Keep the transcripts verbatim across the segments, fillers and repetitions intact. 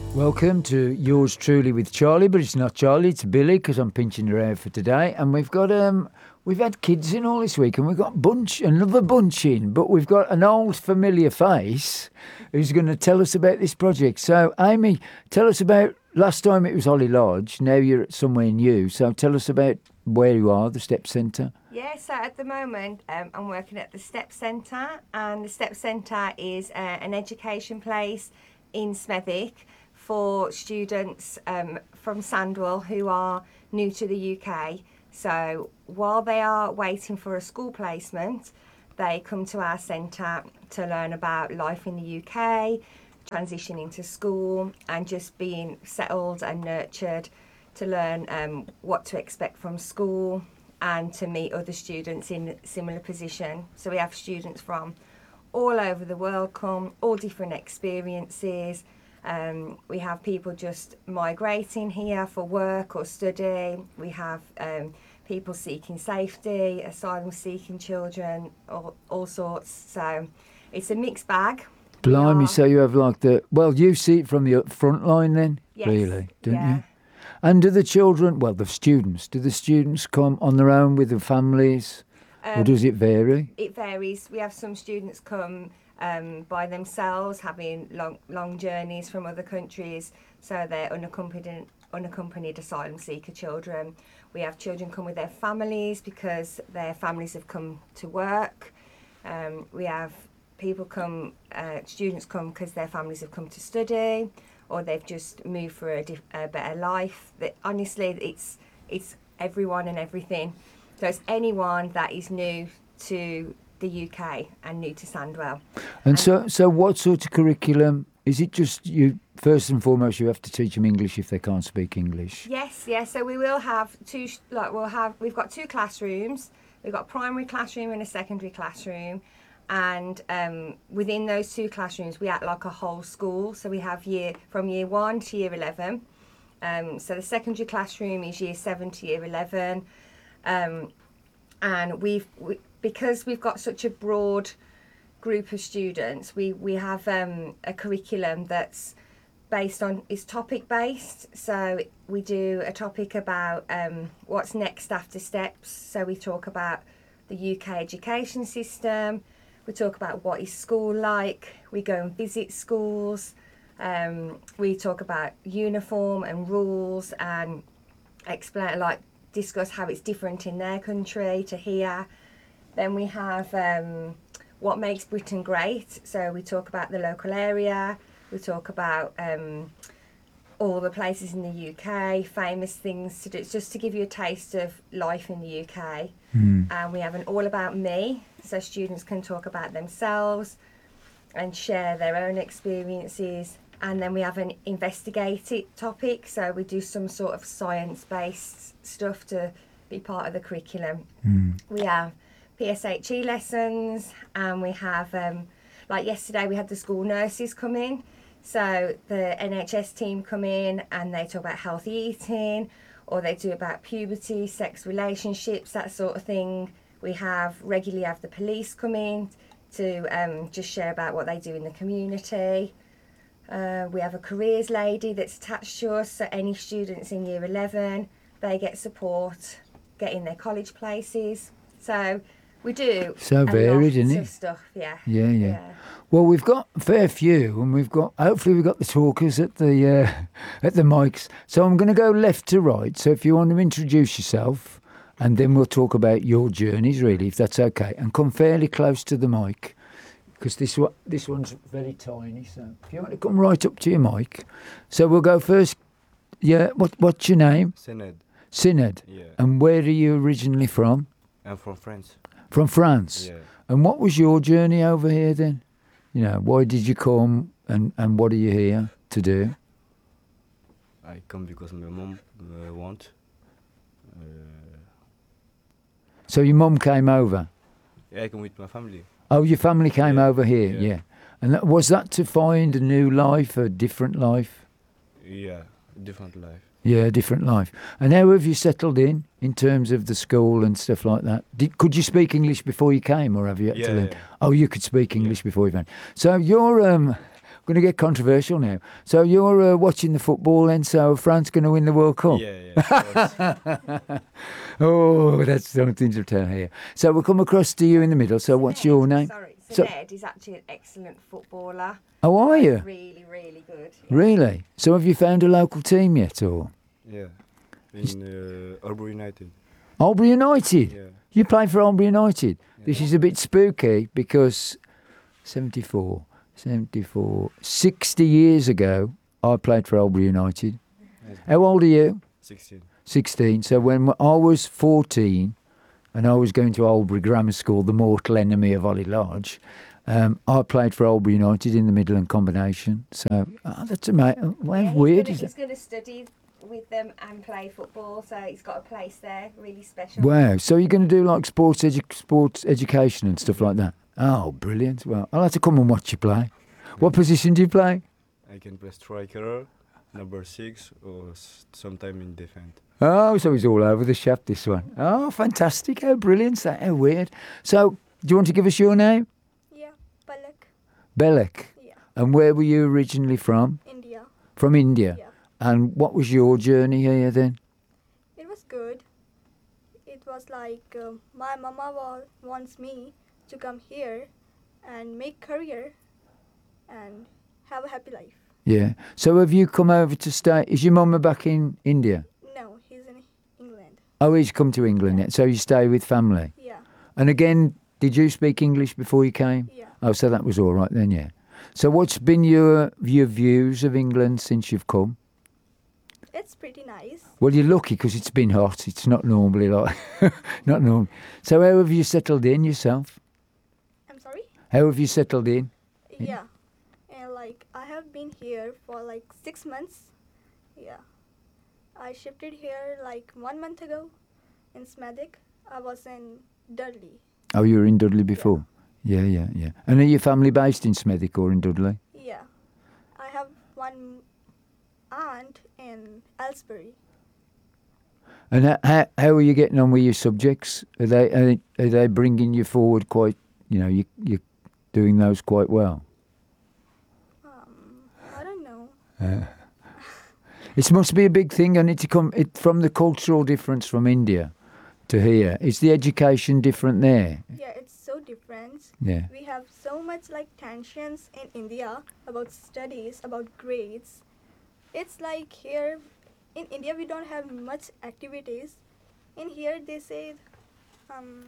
Welcome to Yours Truly with Charlie, but it's not Charlie, it's Billy, because I'm pinching her out for today. And we've got um, we've had kids in all this week, and we've got bunch another bunch in, but we've got an old familiar face who's going to tell us about this project. So, Amy, tell us about last time it was Holly Lodge. Now you're at somewhere new. So tell us about where you are, the Step Centre. Yeah, so at the moment um, I'm working at the Step Centre, and the Step Centre is uh, an education place in Smethwick for students um, from Sandwell who are new to the U K. So while they are waiting for a school placement, they come to our centre to learn about life in the U K, transitioning to school, and just being settled and nurtured to learn um, what to expect from school and to meet other students in a similar position. So we have students from all over the world come, all different experiences. Um, we have people just migrating here for work or study. We have um, people seeking safety, asylum seeking children, all, all sorts. So it's a mixed bag. Blimey, so you have like the, well, you see it from the front line then, Yes, really, don't yeah. you? And do the children, well, the students, do the students come on their own with their families, Um, or does it vary? It varies. We have some students come um, by themselves, having long long journeys from other countries, so they're unaccompanied unaccompanied asylum seeker children. We have children come with their families because their families have come to work. Um, we have people come, uh, students come because their families have come to study, or they've just moved for a, diff- a better life. That honestly, it's it's everyone and everything. So it's anyone that is new to the U K and new to Sandwell. And so, so what sort of curriculum? Is it just you, first and foremost, you have to teach them English if they can't speak English? Yes, yes. So we will have two, sh- like we'll have, we've got two classrooms. We've got a primary classroom and a secondary classroom. And um, within those two classrooms, we act like a whole school. So we have year from year one to year eleven. Um, so the secondary classroom is year seven to year eleven. Um, and we've we, because we've got such a broad group of students, we we have um, a curriculum that's based on is topic based. So we do a topic about um, what's next after steps. So we talk about the U K education system. We talk about what is school like. We go and visit schools. Um, we talk about uniform and rules and explain like. discuss how it's different in their country to here. Then we have um, what makes Britain great. So we talk about the local area. We talk about um, all the places in the U K, famous things to do. It's just to give you a taste of life in the U K. Mm. And we have an all about me, so students can talk about themselves and share their own experiences. And then we have an investigate it topic, so we do some sort of science-based stuff to be part of the curriculum. Mm. We have P S H E lessons, and we have, um, like yesterday we had the school nurses come in, so the N H S team come in and they talk about healthy eating, or they do about puberty, sex relationships, that sort of thing. We have regularly have the police come in to um, just share about what they do in the community. Uh, we have a careers lady that's attached to us, so any students in year eleven, they get support getting their college places. So we do so a varied, lot isn't of it? stuff, yeah. Yeah, yeah. yeah. Well, we've got a fair few, and we've got hopefully we've got the talkers at the uh, at the mics. So I'm going to go left to right. So if you want to introduce yourself, and then we'll talk about your journeys, really, if that's okay, and come fairly close to the mic. Because this one, this one's very tiny, so if you want to come right up to your mic. So we'll go first. Yeah, what what's your name? Synod. Synod. Yeah. And where are you originally from? I'm from France. From France. Yeah. And what was your journey over here then? You know, why did you come, and, and what are you here to do? I come because my mom uh, want. Uh, so your mum came over? Yeah, I come with my family. Oh, your family came yeah. over here, yeah. yeah. And that, was that to find a new life, a different life? Yeah, different life. Yeah, a different life. And how have you settled in, in terms of the school and stuff like that? Did, could you speak English before you came, or have you had yeah, to learn? Yeah. Oh, you could speak English yeah. before you came. So you're, um, going to get controversial now. So you're uh, watching the football, and so France going to win the World Cup. Yeah, yeah, of course. Oh, that's something to tell here. So we'll come across to you in the middle. So what's your name? Sorry, so, So- Ned is actually an excellent footballer. How are you? Really, really good. Really? So have you found a local team yet, or Yeah, in uh, Arbor United. Albury United? Yeah. You play for Albury United. This Yeah. is a bit spooky because seventy-four, seventy-four, sixty years ago, I played for Albury United. Yes. How old are you? sixteen. sixteen. So when I was fourteen and I was going to Albury Grammar School, the mortal enemy of Ollie Lodge, um, I played for Albury United in the Midland combination. So oh, that's amazing. Well, Yeah, weird, he's is gonna, it? he's going to study with them and play football, so he's got a place there, really special. Wow. So you're going to do like sports edu- sports education and stuff like that? Oh, brilliant. Well, I'll have to come and watch you play. What position do you play? I can play striker, number six, or s- sometime in defense. Oh, so he's all over the shop, this one. Oh, fantastic. How brilliant is that? How weird. So, do you want to give us your name? Yeah, Palak. Belek. Yeah, And where were you originally from? India. From India. Yeah, And what was your journey here then? it was good. It was like uh, my mama wa- wants me to come here and make career and have a happy life. Yeah. So have you come over to stay? Is your mum back in India? No, he's in England. Oh, he's come to England yet. So you stay with family. Yeah, And again, did you speak English before you came? yeah. Oh, so that was all right then, yeah. So what's been your your views of England since you've come? It's pretty nice. Well, you're lucky because it's been hot. It's not normally like, not normal. So how have you settled in yourself? I'm sorry? How have you settled in? Yeah. And like I have been here for like six months. Yeah. I shifted here like one month ago in Smethwick. I was in Dudley. Oh, you were in Dudley before? Yeah, yeah, yeah. And are your family based in Smethwick or in Dudley? Yeah. I have one aunt in Aylesbury. And how, how, how are you getting on with your subjects? Are they, are they are they bringing you forward quite, you know, you, you're doing those quite well? Um, I don't know. Uh, it must be a big thing, and it to come it from the cultural difference from India to here. Is the education different there? Yeah, it's so different. Yeah. We have so much like tensions in India about studies, about grades. It's like here in India we don't have much activities. In here they say um,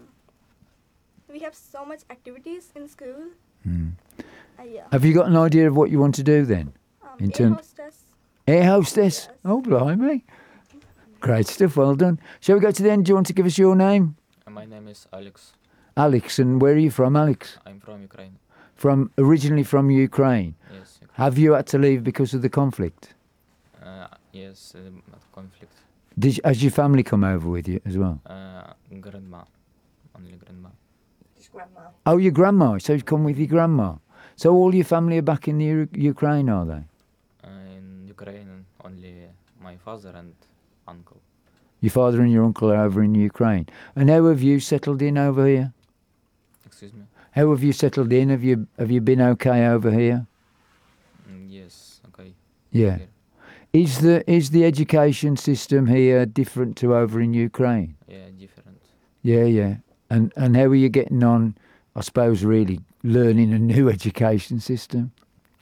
we have so much activities in school. Mm. Uh, yeah. Have you got an idea of what you want to do then? Um, in air term- hostess. Air hostess? Yes. Oh, blimey. Great stuff, well done. Shall we go to the end? Do you want to give us your name? Uh, My name is Alex. Alex, and where are you from, Alex? I'm from Ukraine. From originally from Ukraine. Yes, Ukraine. Have you had to leave because of the conflict? Uh, yes, um, conflict. Did has your family come over with you as well? Uh, grandma, only grandma. Just grandma. Oh, your grandma. So you come with your grandma. So all your family are back in the U- Ukraine, are they? Uh, in Ukraine, only my father and uncle. Your father and your uncle are over in Ukraine. And how have you settled in over here? Excuse me. How have you settled in? Have you have you been okay over here? Mm, yes, okay. Yeah. Here. Is the is the education system here different to over in Ukraine? Yeah, different. Yeah, yeah. And and how are you getting on? I suppose really learning a new education system.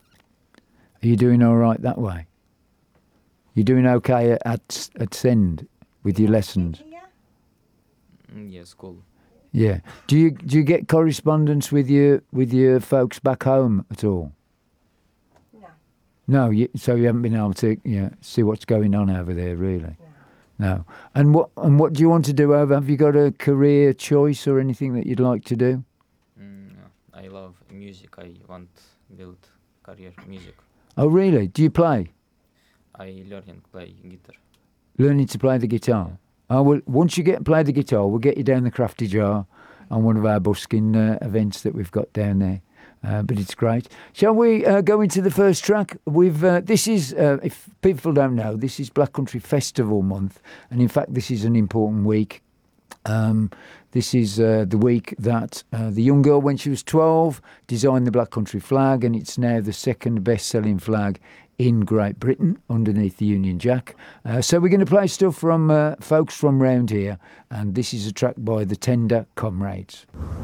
Are you doing all right that way? You doing okay at at, at Send with your lessons? Yeah. Mm, yes, cool. Yeah. Do you do you get correspondence with your with your folks back home at all? No. No. You, so you haven't been able to yeah see what's going on over there really. No. No. And what and what do you want to do over? Have you got a career choice or anything that you'd like to do? Mm, I love music. I want build career music. Oh really? Do you play? I learning play guitar. Learning to play the guitar. Oh well, once you get to play the guitar, we'll get you down the Crafty Jar on one of our busking uh, events that we've got down there. Uh, but it's great. Shall we uh, go into the first track? We've uh, this is uh, if people don't know, this is Black Country Festival month, and in fact, this is an important week Um, this is uh, the week that uh, the young girl, when she was twelve, designed the Black Country flag, and it's now the second best-selling flag in Great Britain underneath the Union Jack. Uh, so we're going to play stuff from uh, folks from round here, and this is a track by the Tender Comrades.